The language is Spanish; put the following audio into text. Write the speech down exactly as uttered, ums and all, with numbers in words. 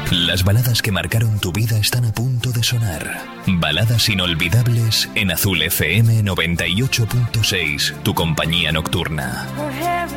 Las baladas que marcaron tu vida están a punto de sonar. Baladas inolvidables en Azul F M noventa y ocho punto seis, tu compañía nocturna.